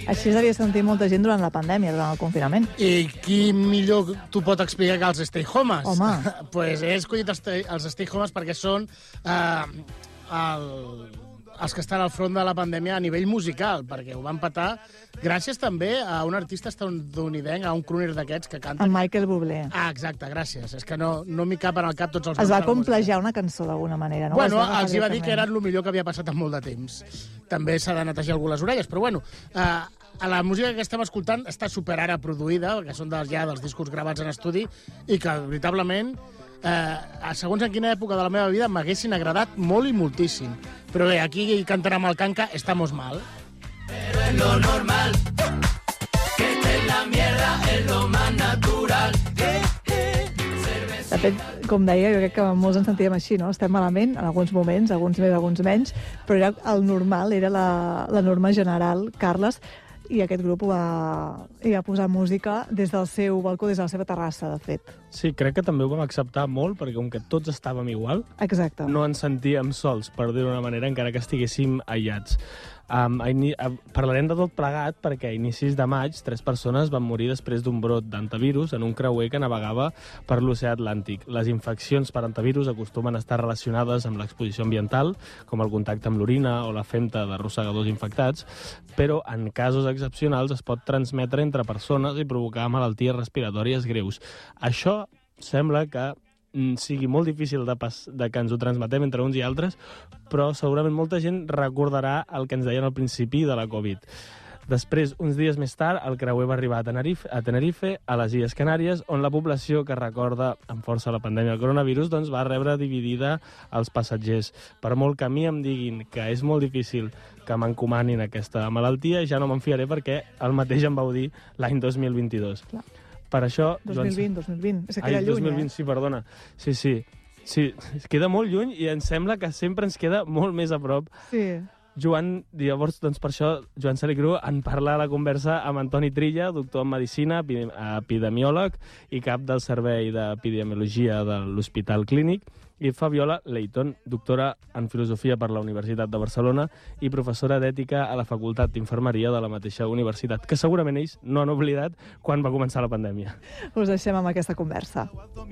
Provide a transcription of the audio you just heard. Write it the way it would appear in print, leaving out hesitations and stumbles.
Així es devia sentir molta gent durant la pandèmia, durant el confinament. I qui millor t'ho pot explicar que els Stay Homes? Home. Pues he escollit els Stay Homes perquè són els que estan al front de la pandèmia a nivell musical, perquè ho van petar gràcies també a un artista estadounidenc, a un crooner d'aquests que canta... En Michael Bublé. Ah, exacte, gràcies. És que no m'hi cap en el cap tots els... Es va complejar una cançó d'alguna manera, no? Bueno, els hi va dir que era el millor que havia passat en molt de temps. També s'ha de netejar algú les orelles, però bueno... la música que estem escoltant està super ara produïda, que són ja dels discos gravats en estudi, i que, veritablement, segons en quina època de la meva vida m'haguessin agradat molt i moltíssim. Però bé, aquí cantarà amb el canca Estamos Mal. Pero es lo normal, que esté en la mierda es lo más natural. De fet, com deia, jo crec que molts ens sentíem així, no? Estem malament, en alguns moments, alguns més, alguns menys, però era el normal, era la norma general, Carles, i aquest grup va posar música des del seu balcó, des de la seva terrassa, de fet. Sí, crec que també ho vam acceptar molt, perquè com que tots estàvem igual, Exacte. no ens sentíem sols, per dir-ho d'una manera, encara que estiguéssim aïllats. Parlarem de tot plegat perquè a inicis de maig 3 persones van morir després d'un brot d'antivirus en un creuer que navegava per l'oceà Atlàntic. Les infeccions per antivirus acostumen a estar relacionades amb l'exposició ambiental, com el contacte amb l'orina o la femta d'arrossegadors infectats, però en casos excepcionals es pot transmetre entre persones i provocar malalties respiratòries greus. Això sembla que sigui molt difícil de que ens ho transmetem entre uns i altres, però segurament molta gent recordarà el que ens deien al principi de la Covid. Després, uns dies més tard, el creuer va arribar a Tenerife, a les Illes Canàries, on la població que recorda amb força la pandèmia del coronavirus doncs va rebre dividida els passatgers. Per molt que a mi em diguin que és molt difícil que m'encomanin aquesta malaltia, ja no me'n fiaré perquè el mateix em vau dir l'any 2022. Clar. Per això... 2020. És que queda lluny, 2020, sí, perdona. Sí, es queda molt lluny i em sembla que sempre ens queda molt més a prop. Sí. Llavors, doncs per això, Joan Salicru en parla a la conversa amb Antoni Trilla, doctor en Medicina, epidemiòleg i cap del Servei d'Epidemiologia de l'Hospital Clínic, i Fabiola Leighton, doctora en Filosofia per la Universitat de Barcelona i professora d'Ètica a la Facultat d'Infermeria de la mateixa universitat, que segurament ells no han oblidat quan va començar la pandèmia. Us deixem amb aquesta conversa.